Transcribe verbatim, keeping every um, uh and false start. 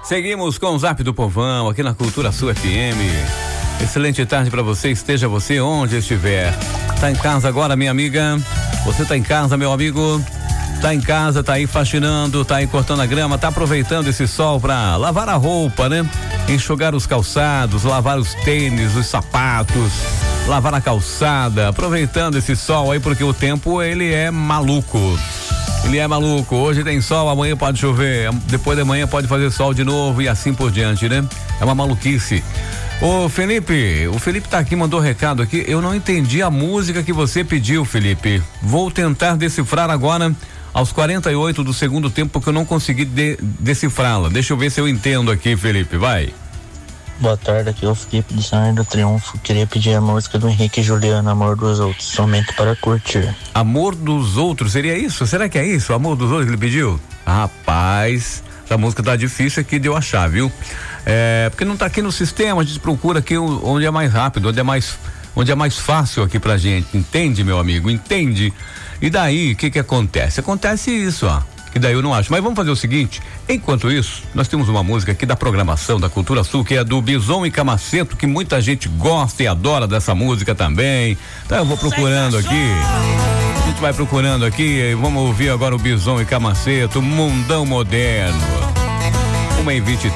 Seguimos com o Zap do Povão aqui na Cultura Sul F M. Excelente tarde para você, esteja você onde estiver. Tá em casa agora, minha amiga? Você tá em casa, meu amigo? Tá em casa, tá aí faxinando, tá aí cortando a grama, tá aproveitando esse sol pra lavar a roupa, né? Enxugar os calçados, lavar os tênis, os sapatos, lavar a calçada, aproveitando esse sol aí porque o tempo ele é maluco. Ele é maluco, hoje tem sol, amanhã pode chover, depois de amanhã pode fazer sol de novo e assim por diante, né? É uma maluquice. Ô Felipe, o Felipe tá aqui, mandou recado aqui, eu não entendi a música que você pediu, Felipe. Vou tentar decifrar agora aos quarenta e oito do segundo tempo porque eu não consegui de, decifrá-la. Deixa eu ver se eu entendo aqui, Felipe, vai. Boa tarde, aqui é o Felipe de São do Triunfo. Queria pedir a música do Henrique e Juliano, Amor dos Outros, somente para curtir. Amor dos Outros, seria isso? Será que é isso? Amor dos Outros que ele pediu? Rapaz, essa música tá difícil aqui de eu achar, viu? É, porque não tá aqui no sistema, a gente procura aqui onde é mais rápido, onde é mais, onde é mais fácil aqui pra gente, entende, meu amigo? Entende? E daí, o que que acontece? Acontece isso, ó. Que daí eu não acho. Mas vamos fazer o seguinte, enquanto isso, nós temos uma música aqui da programação da Cultura Sul, que é do Bison e Camaceto, que muita gente gosta e adora dessa música também. Então eu vou procurando aqui. A gente vai procurando aqui, vamos ouvir agora o Bison e Camaceto, Mundão Moderno. uma e vinte e